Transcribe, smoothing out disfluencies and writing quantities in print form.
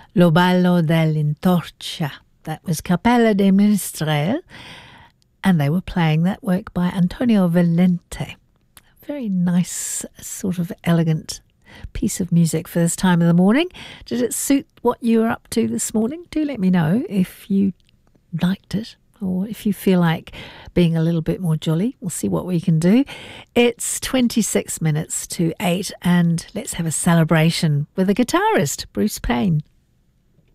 Lo Ballo dell'Intorcia. That was Cappella de Ministrel, and they were playing that work by Antonio Valente. Very nice, sort of elegant piece of music for this time of the morning. Did it suit what you were up to this morning? Do let me know if you liked it, or if you feel like being a little bit more jolly. We'll see what we can do. It's 26 minutes to 8, and let's have a celebration with the guitarist, Bruce Payne.